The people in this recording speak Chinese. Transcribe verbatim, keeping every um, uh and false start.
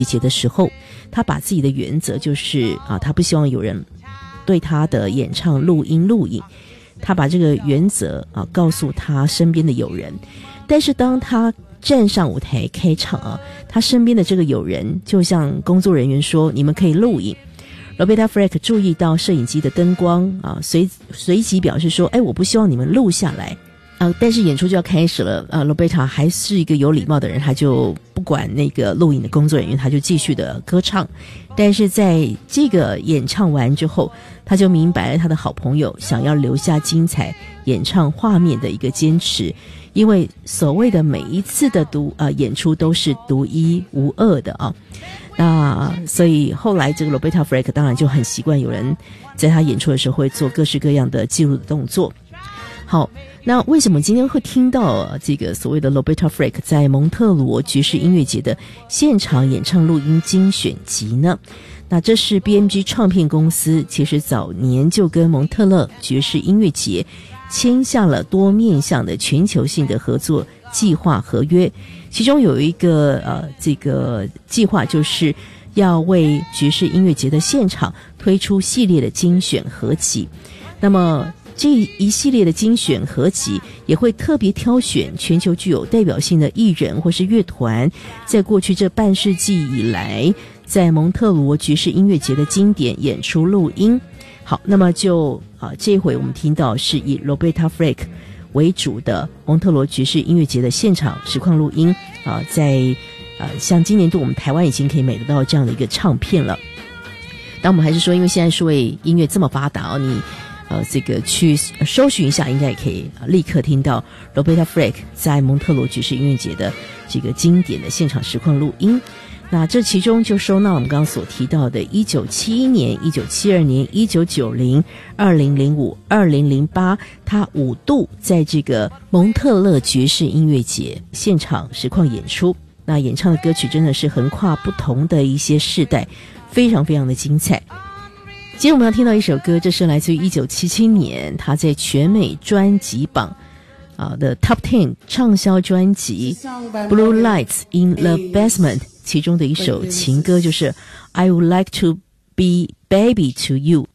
节的时候，他把自己的原则就是啊，他不希望有人对他的演唱录音录影，他把这个原则啊告诉他身边的友人。但是当他站上舞台开场啊，他身边的这个友人就向工作人员说，你们可以录影。Roberta Flack 注意到摄影机的灯光啊，随随即表示说，哎，我不希望你们录下来啊。但是演出就要开始了啊 ，Roberta 还是一个有礼貌的人，他就不管那个录影的工作人员，他就继续的歌唱。但是在这个演唱完之后，他就明白了他的好朋友想要留下精彩演唱画面的一个坚持，因为所谓的每一次的独呃演出都是独一无二的啊。那所以后来这个 Roberta Flack 当然就很习惯有人在他演出的时候会做各式各样的记录的动作。好，那为什么今天会听到这个所谓的 Roberta Flack 在蒙特罗爵士音乐节的现场演唱录音精选集呢？那这是 B M G 唱片公司其实早年就跟蒙特勒爵士音乐节签下了多面向的全球性的合作计划合约，其中有一个呃这个计划就是要为爵士音乐节的现场推出系列的精选合集。那么这一系列的精选合集也会特别挑选全球具有代表性的艺人或是乐团，在过去这半世纪以来在蒙特罗爵士音乐节的经典演出录音。好，那么就啊，这一回我们听到是以 Roberta Flack 为主的蒙特罗爵士音乐节的现场实况录音啊，在呃像今年度我们台湾已经可以买得到这样的一个唱片了。但我们还是说，因为现在数位音乐这么发达，你呃这个去搜寻一下，应该也可以立刻听到 Roberta Flack 在蒙特罗爵士音乐节的这个经典的现场实况录音。那这其中就收纳我们刚刚所提到的一九七一年、一九七二年、一九九零、二零零五、二零零八，他五度在这个蒙特勒爵士音乐节现场实况演出。那演唱的歌曲真的是横跨不同的一些世代，非常非常的精彩。今天我们要听到一首歌，这是来自于一九七七年他在全美专辑榜啊的 Top Ten 畅销专辑 Blue Lights in the Basement 其中的一首情歌，就是 I would like to be baby to you。